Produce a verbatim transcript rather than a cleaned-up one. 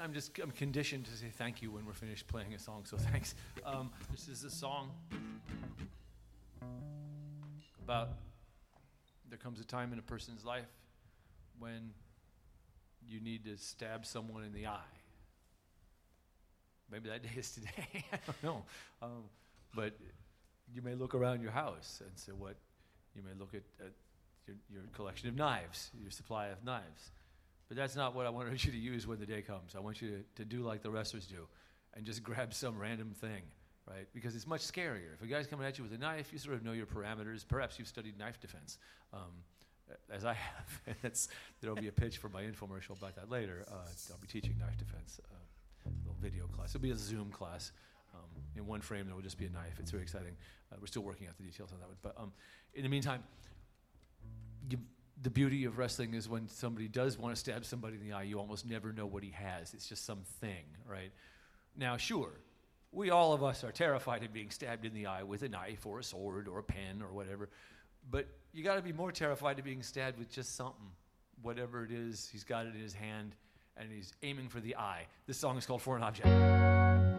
I'm just I'm conditioned to say thank you when we're finished playing a song, so thanks. Um, this is a song about there comes a time in a person's life when you need to stab someone in the eye. Maybe that day is today. I don't know. Um, but you may look around your house and say what, you may look at, at your, your collection of knives, your supply of knives. But that's not what I want you to use when the day comes. I want you to, to do like the wrestlers do and just grab some random thing, right? Because it's much scarier. If a guy's coming at you with a knife, you sort of know your parameters. Perhaps you've studied knife defense, um, as I have. And that's, there'll be a pitch for my infomercial about that later. Uh, I'll be teaching knife defense, uh, a little video class. It'll be a Zoom class. Um, in one frame, there will just be a knife. It's very exciting. Uh, we're still working out the details on that one. But um, in the meantime, you, the beauty of wrestling is when somebody does want to stab somebody in the eye, you almost never know what he has. It's just something, right? Now, sure, we all of us are terrified of being stabbed in the eye with a knife or a sword or a pen or whatever. But you got to be more terrified of being stabbed with just something, whatever it is. He's got it in his hand, and he's aiming for the eye. This song is called For an Object.